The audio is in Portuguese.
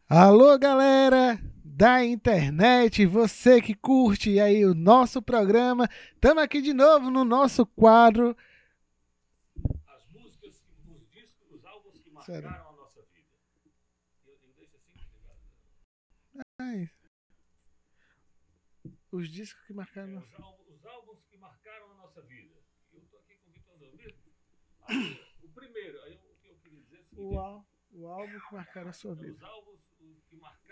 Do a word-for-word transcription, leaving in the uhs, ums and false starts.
Alô, galera da internet, você que curte aí o nosso programa, estamos aqui de novo no nosso quadro. As músicas, os discos, os álbuns que Sério. marcaram a nossa vida. Eu, eu deixo assim, Ai, os discos que marcaram. é, os, álbuns, os álbuns que marcaram a nossa vida. Eu estou aqui com o Vitor Domingos. Aí, o primeiro, aí, o que eu queria dizer é o seguinte: O, ál- o álbum que marcaram a sua é, vida. os álbuns os que marcaram